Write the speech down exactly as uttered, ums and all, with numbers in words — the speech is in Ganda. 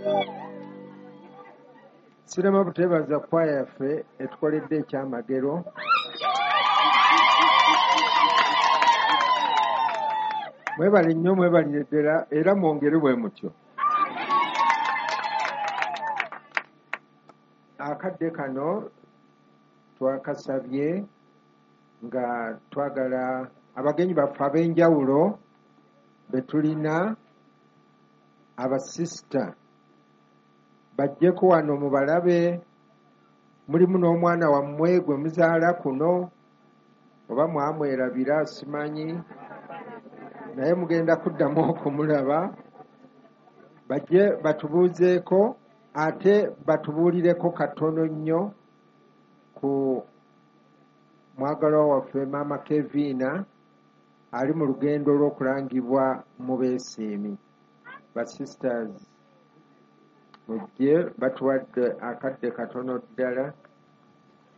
Sirema butebaza kwaya yaffe etukoledde ekyamagero. Mwebale nnyo mwebalire ddala era mwongere bwe mutyo. Akadde kano twakasabye nga twagala abagenyi baffe ab'enjawulo be tulina abasisita bajjeko wano mubalabe. Mulimu n'omwana wammwe gwe muzaala kuno oba mwamwerabira simanyi, naye mugenda kuddamu okumulaba. Bajje batubuuzeeko ate batubuulireko katono nnyo ku mwagalwa waffe maama Kevina ali mu lugendo lw'okulangibwa mu Beesiimi. Basisters mujje batuwadde akadde katono ddala